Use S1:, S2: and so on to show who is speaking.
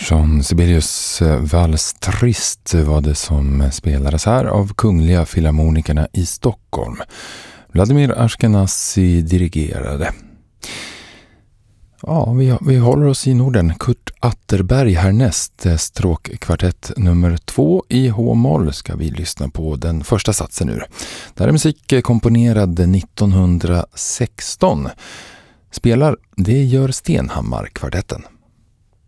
S1: Jean Sibelius Vals Trist var det som spelades här av Kungliga Filharmonikerna i Stockholm. Vladimir Ashkenazy dirigerade. Ja, vi håller oss i Norden. Kurt Atterberg härnäst, stråkkvartett nummer 2 i H-moll ska vi lyssna på den första satsen ur. Det här är musik komponerad 1916. Spelar, det gör Stenhammar-kvartetten.